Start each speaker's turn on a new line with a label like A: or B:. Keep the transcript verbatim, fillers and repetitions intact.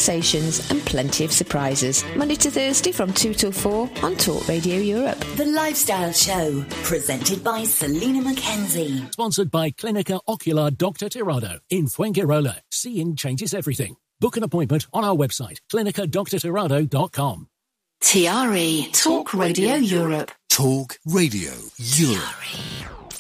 A: conversations and plenty of surprises. Monday to Thursday from two till four on Talk Radio Europe.
B: The Lifestyle Show, presented by Selena Mackenzie.
C: Sponsored by Clinica Ocular Doctor Tirado in Fuengirola. Seeing changes everything. Book an appointment on our website, clinica doctor tirado dot com.
B: T R E, Talk Radio Europe.
D: Talk Radio Europe.
B: T R E.